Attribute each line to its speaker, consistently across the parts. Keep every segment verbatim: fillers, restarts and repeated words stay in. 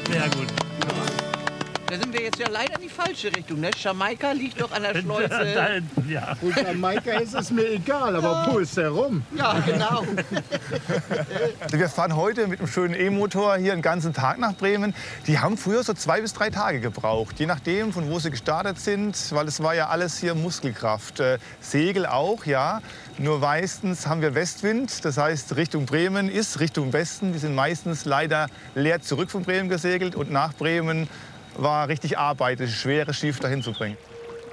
Speaker 1: Sehr gut.
Speaker 2: Da sind wir jetzt ja leider in die falsche Richtung. Ne? Jamaika liegt doch an der Schleuse.
Speaker 1: Da hinten, ja.
Speaker 3: Und Jamaika ist es mir egal, aber wo ist der rum?
Speaker 2: Ja, genau.
Speaker 4: Wir fahren heute mit einem schönen E-Motor hier den ganzen Tag nach Bremen. Die haben früher so zwei bis drei Tage gebraucht, je nachdem, von wo sie gestartet sind, weil es war ja alles hier Muskelkraft. Äh, Segel auch, ja. Nur meistens haben wir Westwind, das heißt Richtung Bremen ist Richtung Westen. Die sind meistens leider leer zurück von Bremen gesegelt und nach Bremen war richtig Arbeit, das schwere Schiff dahin zu bringen.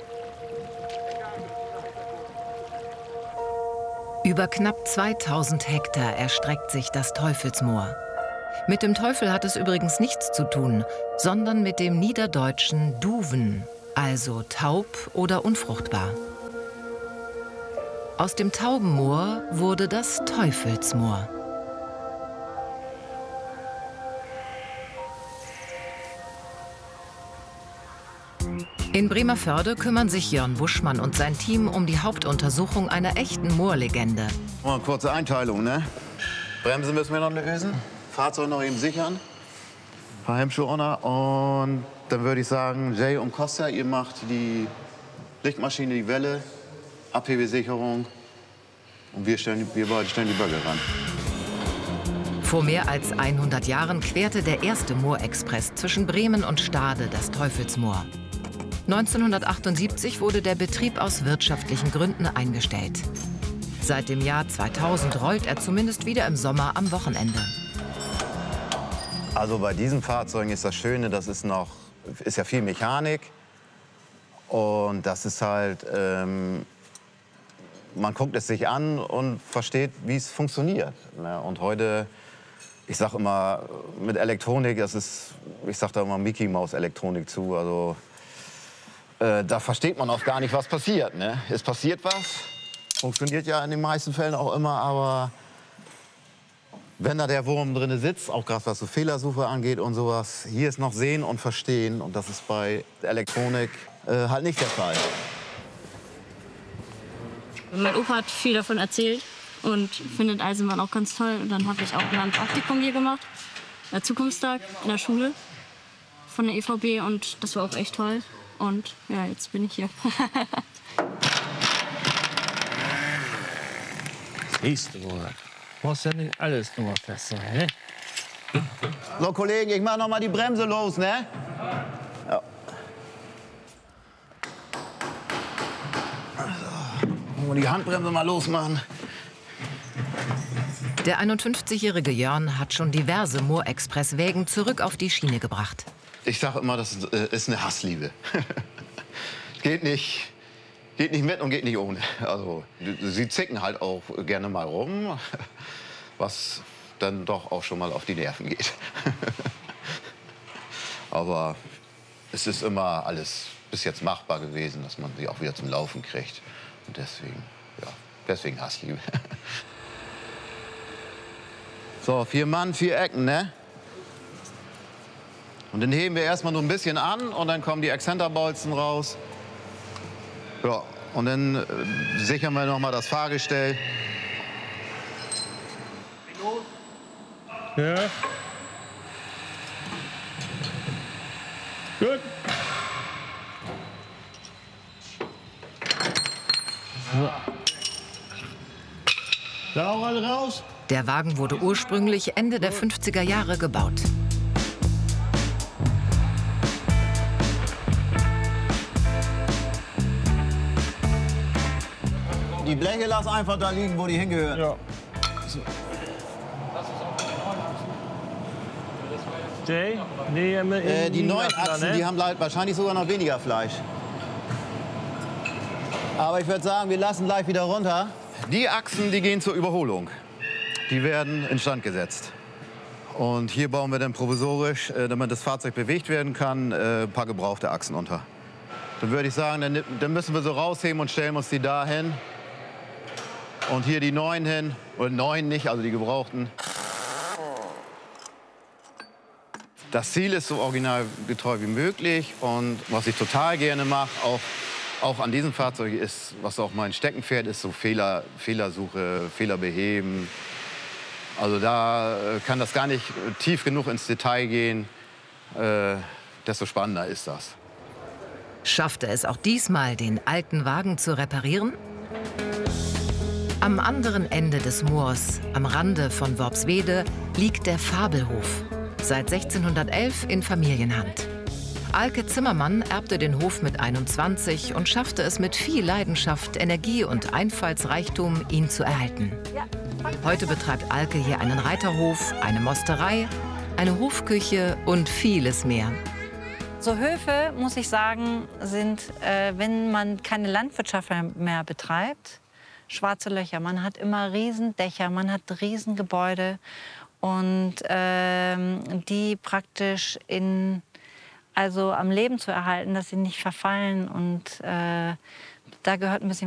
Speaker 5: Über knapp zweitausend Hektar erstreckt sich das Teufelsmoor. Mit dem Teufel hat es übrigens nichts zu tun, sondern mit dem niederdeutschen Duven, also taub oder unfruchtbar. Aus dem Taubenmoor wurde das Teufelsmoor. In Bremervörde kümmern sich Jörn Buschmann und sein Team um die Hauptuntersuchung einer echten Moorlegende.
Speaker 6: Mal eine kurze Einteilung, ne? Bremse müssen wir noch lösen, Fahrzeug noch eben sichern, ein paar Hemmschuhe auch noch. Und dann würde ich sagen, Jay und Costa, ihr macht die Lichtmaschine, die Welle, Abhebesicherung und wir, stellen, wir beide stellen die Böcke ran.
Speaker 5: Vor mehr als hundert Jahren querte der erste Moorexpress zwischen Bremen und Stade das Teufelsmoor. neunzehnhundertachtundsiebzig wurde der Betrieb aus wirtschaftlichen Gründen eingestellt. Seit dem Jahr zweitausend rollt er zumindest wieder im Sommer am Wochenende.
Speaker 6: Also bei diesen Fahrzeugen ist das Schöne, das ist noch, ist ja viel Mechanik. Und das ist halt, ähm, man guckt es sich an und versteht, wie es funktioniert. Ne? Und heute, ich sag immer, mit Elektronik, das ist, ich sag da immer Mickey Maus Elektronik zu. Also äh, da versteht man oft gar nicht, was passiert. Ne? Es passiert was, funktioniert ja in den meisten Fällen auch immer, aber wenn da der Wurm drin sitzt, auch gerade was so Fehlersuche angeht und sowas, hier ist noch Sehen und Verstehen und das ist bei Elektronik äh, halt nicht der Fall.
Speaker 7: Mein Opa hat viel davon erzählt und findet Eisenbahn auch ganz toll. Und dann habe ich auch ein Praktikum hier gemacht, der Zukunftstag in der Schule von der E V B und das war auch echt toll. Und ja, jetzt bin ich hier.
Speaker 1: Siehst du wohl. Muss ja nicht alles nur fest sein, ne?
Speaker 6: So, Kollegen, ich mach noch mal die Bremse los, ne? Ja. Also, die Handbremse mal losmachen.
Speaker 5: Der einundfünfzigjährige Jörn hat schon diverse Moorexpress-Wägen zurück auf die Schiene gebracht.
Speaker 6: Ich sage immer, das ist eine Hassliebe. geht nicht, geht nicht mit und geht nicht ohne. Also, sie zicken halt auch gerne mal rum, was dann doch auch schon mal auf die Nerven geht. Aber es ist immer alles bis jetzt machbar gewesen, dass man sie auch wieder zum Laufen kriegt. Und deswegen, ja, deswegen Hassliebe. So, vier Mann, vier Ecken, ne? Und dann heben wir erstmal nur ein bisschen an und dann kommen die Exzenterbolzen raus. Ja, und dann äh, sichern wir noch mal das Fahrgestell.
Speaker 1: Ja. Gut. So. Da auch alle raus.
Speaker 5: Der Wagen wurde ursprünglich Ende der fünfziger Jahre gebaut.
Speaker 6: Die Bleche lass einfach da liegen, wo die hingehören.
Speaker 1: Ja. So. Jay? Nee,
Speaker 6: äh, die neuen Achsen,
Speaker 1: ne?
Speaker 6: die haben wahrscheinlich sogar noch weniger Fleisch. Aber ich würde sagen, wir lassen gleich wieder runter. Die Achsen, die gehen zur Überholung. Die werden instand gesetzt. Und hier bauen wir dann provisorisch, äh, damit das Fahrzeug bewegt werden kann, äh, ein paar gebrauchte Achsen unter. Dann würde ich sagen, dann, dann müssen wir so rausheben und stellen uns die da hin. Und hier die neuen hin. Oder neuen nicht, also die gebrauchten. Das Ziel ist so originalgetreu wie möglich. Und was ich total gerne mache, auch, auch an diesem Fahrzeug ist, was auch mein Steckenpferd ist, so Fehler, Fehlersuche, Fehler beheben. Also da kann das gar nicht tief genug ins Detail gehen. äh, desto spannender ist das.
Speaker 5: Schafft er es auch diesmal, den alten Wagen zu reparieren? Am anderen Ende des Moors, am Rande von Worpswede, liegt der Fabelhof. Seit sechzehnhundertelf in Familienhand. Alke Zimmermann erbte den Hof mit einundzwanzig und schaffte es mit viel Leidenschaft, Energie und Einfallsreichtum, ihn zu erhalten. Heute betreibt Alke hier einen Reiterhof, eine Mosterei, eine Hofküche und vieles mehr.
Speaker 8: So Höfe, muss ich sagen, sind, äh, wenn man keine Landwirtschaft mehr betreibt, schwarze Löcher. Man hat immer Riesendächer, man hat Riesengebäude und ähm, die praktisch in, also am Leben zu erhalten, dass sie nicht verfallen. Und äh, da gehört ein bisschen